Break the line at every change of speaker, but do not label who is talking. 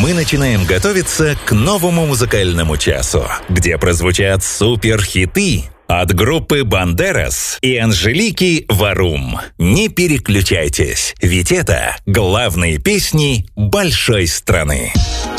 мы начинаем готовиться к новому музыкальному часу, где прозвучат суперхиты от группы «Бандерас» и Анжелики Варум. Не переключайтесь, ведь это главные песни большой страны.